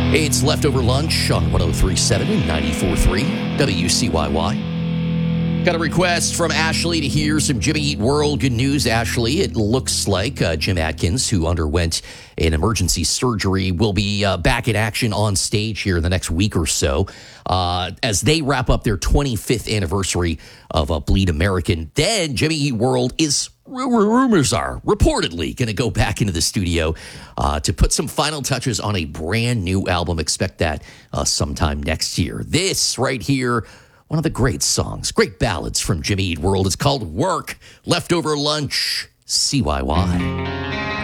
It's Leftover Lunch on 103.7 and 94.3 WCYY. Got a request from Ashley to hear some Jimmy Eat World. Good news, Ashley. It looks like Jim Adkins, who underwent an emergency surgery, will be back in action on stage here in the next week or so as they wrap up their 25th anniversary of Bleed American. Then Jimmy Eat World is, rumors are, reportedly going to go back into the studio to put some final touches on a brand new album. Expect that sometime next year. This right here, one of the great songs, great ballads from Jimmy Eat World. It's called Work, Leftover Lunch, CYY.